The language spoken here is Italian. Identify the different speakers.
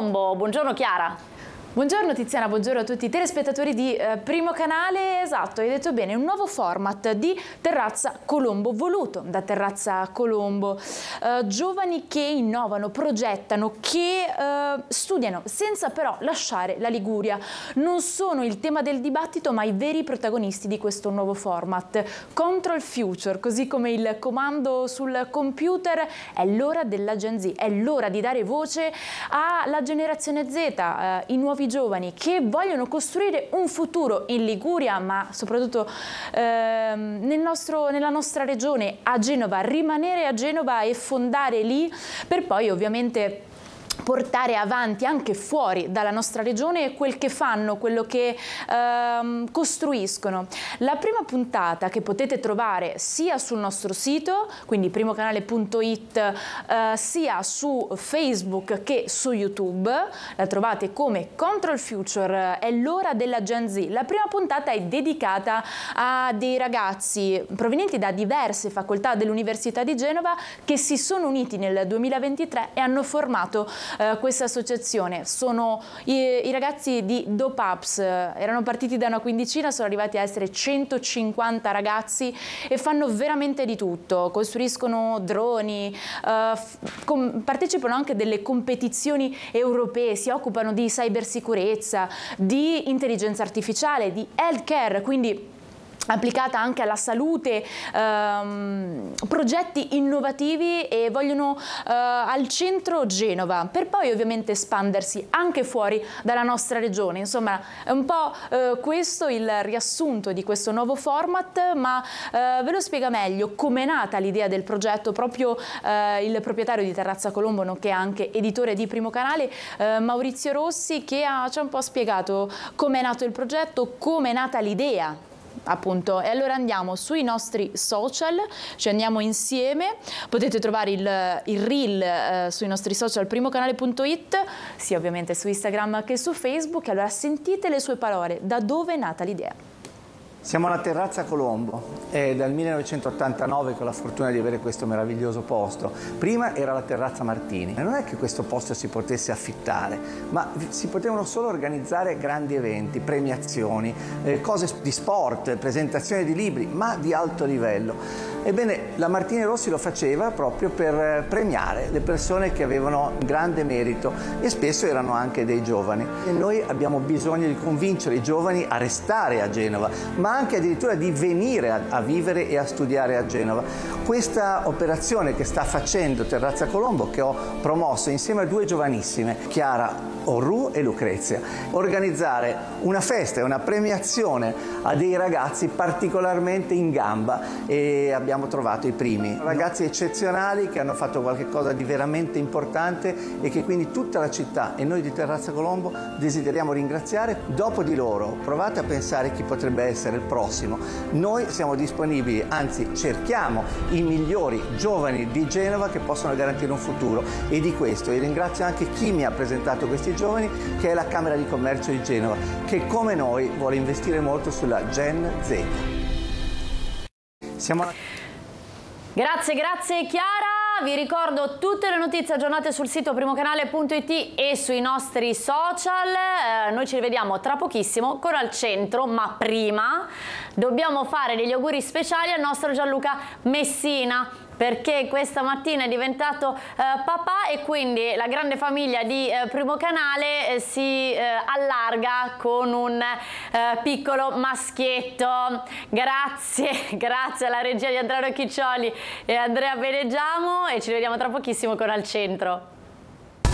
Speaker 1: Colombo. Buongiorno Chiara.
Speaker 2: Buongiorno Tiziana, buongiorno a tutti i telespettatori di Primo Canale. Esatto, hai detto bene, un nuovo format di Terrazza Colombo, voluto da Terrazza Colombo. Giovani che innovano, progettano, che studiano, senza però lasciare la Liguria. Non sono il tema del dibattito, ma i veri protagonisti di questo nuovo format. Control Future, così come il comando sul computer, è l'ora della Gen Z, è l'ora di dare voce alla generazione Z, i nuovi giovani che vogliono costruire un futuro in Liguria, ma soprattutto nella nostra regione, a Genova, rimanere a Genova e fondare lì, per poi ovviamente portare avanti anche fuori dalla nostra regione quel che fanno, quello che costruiscono. La prima puntata che potete trovare sia sul nostro sito, quindi primocanale.it, sia su Facebook che su YouTube, la trovate come Control Future, è l'ora della Gen Z. La prima puntata è dedicata a dei ragazzi provenienti da diverse facoltà dell'Università di Genova che si sono uniti nel 2023 e hanno formato questa associazione. Sono i ragazzi di DopeUps, erano partiti da una quindicina, sono arrivati a essere 150 ragazzi e fanno veramente di tutto, costruiscono droni, partecipano anche a delle competizioni europee, si occupano di cybersicurezza, di intelligenza artificiale, di healthcare, quindi applicata anche alla salute, progetti innovativi, e vogliono al centro Genova, per poi ovviamente espandersi anche fuori dalla nostra regione. Insomma, è un po' questo il riassunto di questo nuovo format, ma ve lo spiega meglio come è nata l'idea del progetto proprio il proprietario di Terrazza Colombo, nonché anche editore di Primo Canale, Maurizio Rossi, che ci ha un po' spiegato come è nato il progetto, come è nata l'idea, appunto. E allora andiamo sui nostri social, ci andiamo insieme, potete trovare il reel sui nostri social primocanale.it, sia ovviamente su Instagram che su Facebook. Allora sentite le sue parole, da dove è nata l'idea.
Speaker 3: Siamo alla Terrazza Colombo, è dal 1989 che ho la fortuna di avere questo meraviglioso posto. Prima era la Terrazza Martini, e non è che questo posto si potesse affittare, ma si potevano solo organizzare grandi eventi, premiazioni, cose di sport, presentazioni di libri, ma di alto livello. Ebbene, la Martini Rossi lo faceva proprio per premiare le persone che avevano grande merito, e spesso erano anche dei giovani. E noi abbiamo bisogno di convincere i giovani a restare a Genova, ma anche addirittura di venire a vivere e a studiare a Genova. Questa operazione che sta facendo Terrazza Colombo, che ho promosso insieme a due giovanissime, Chiara Orru e Lucrezia, organizzare una festa e una premiazione a dei ragazzi particolarmente in gamba, e abbiamo trovato i primi ragazzi eccezionali che hanno fatto qualcosa di veramente importante e che quindi tutta la città e noi di Terrazza Colombo desideriamo ringraziare. Dopo di loro provate a pensare chi potrebbe essere il prossimo. Noi siamo disponibili, anzi cerchiamo i migliori giovani di Genova che possono garantire un futuro, e di questo io ringrazio anche chi mi ha presentato questi giovani, che è la Camera di Commercio di Genova, che come noi vuole investire molto sulla Gen Z.
Speaker 1: Grazie Chiara. Vi ricordo tutte le notizie aggiornate sul sito primocanale.it e sui nostri social. Noi ci rivediamo tra pochissimo con Al Centro, ma prima dobbiamo fare degli auguri speciali al nostro Gianluca Messina, perché questa mattina è diventato papà, e quindi la grande famiglia di Primo Canale si allarga con un piccolo maschietto. Grazie alla regia di Andrea Rocchiccioli e Andrea Beneggiamo, e ci vediamo tra pochissimo con Al Centro.